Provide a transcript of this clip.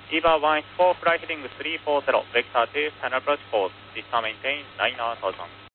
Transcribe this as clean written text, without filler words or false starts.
EVA 184, flight heading 340, vector to final approach course, vista maintain 9000.